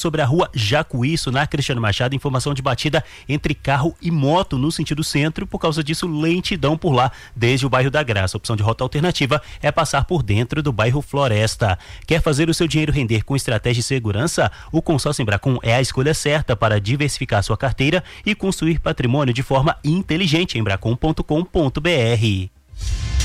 sobre a rua Jacuíço, na Cristiano Machado, informação de batida entre carro e moto no sentido centro, por causa disso lentidão por lá, desde o bairro da Graça. A opção de rota alternativa é passar por dentro do bairro Floresta. Quer fazer o seu dinheiro render com estratégia e segurança? O consórcio Embracon é a escolha certa para diversificar sua carteira e construir patrimônio de forma inteligente. Embracon.com.br.